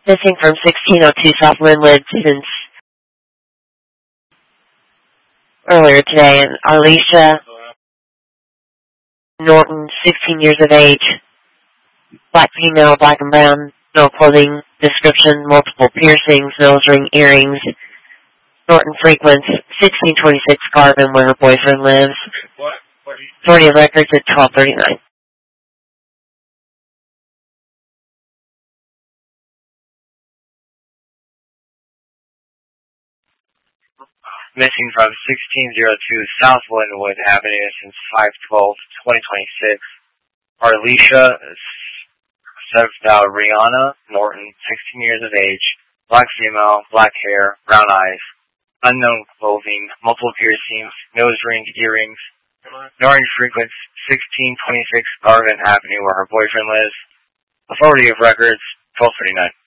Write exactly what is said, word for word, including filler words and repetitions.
Missing from sixteen oh two South Linwood since earlier today. And Arlisha Norton, sixteen years of age, black female, black and brown, no clothing description, multiple piercings, nose ring, earrings. Norton frequents sixteen twenty-six Garvin, where her boyfriend lives. Authority of records at twelve thirty-nine. Missing from sixteen oh two South Linwood Avenue since five twelve twenty twenty-six. Arlisha Sevdariana Norton, sixteen years of age, black female, black hair, brown eyes, unknown clothing, multiple piercings, nose ring, earrings. Norton frequents sixteen twenty-six Garvin Avenue, where her boyfriend lives. Authority of records, twelve thirty-nine.